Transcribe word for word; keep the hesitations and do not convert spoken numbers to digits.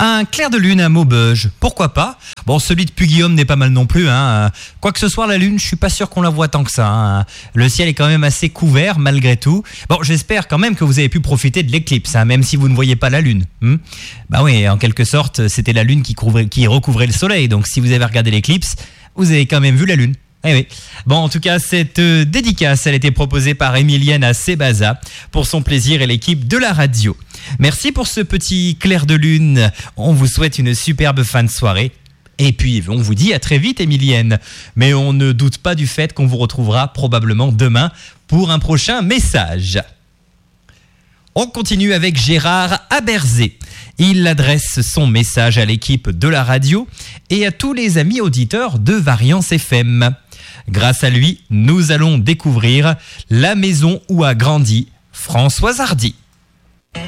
Un clair de lune à Maubeuge, pourquoi pas? Bon, celui de Puy-Guillaume n'est pas mal non plus, hein. Quoi que ce soit, la lune, je suis pas sûr qu'on la voit tant que ça, hein. Le ciel est quand même assez couvert malgré tout. Bon, j'espère quand même que vous avez pu profiter de l'éclipse, hein, même si vous ne voyez pas la lune. Hmm bah oui, en quelque sorte, c'était la lune qui, couvrait, qui recouvrait le soleil. Donc si vous avez regardé l'éclipse, vous avez quand même vu la lune. Eh oui. Bon, en tout cas, cette euh, dédicace, elle a été proposée par Emilienne à Sébaza pour son plaisir et l'équipe de la radio. Merci pour ce petit clair de lune. On vous souhaite une superbe fin de soirée. Et puis, on vous dit à très vite, Emilienne. Mais on ne doute pas du fait qu'on vous retrouvera probablement demain pour un prochain message. On continue avec Gérard Aberzé. Il adresse son message à l'équipe de la radio et à tous les amis auditeurs de Variance F M. Grâce à lui, nous allons découvrir la maison où a grandi Françoise Hardy.